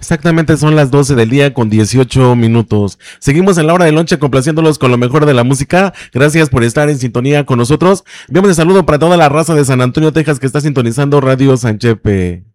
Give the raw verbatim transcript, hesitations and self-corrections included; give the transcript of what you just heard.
Exactamente son las doce del día con dieciocho minutos. Seguimos en la hora de lonche complaciéndolos con lo mejor de la música. Gracias por estar en sintonía con nosotros. Enviamos el saludo para toda la raza de San Antonio, Texas que está sintonizando Radio Sanchepe.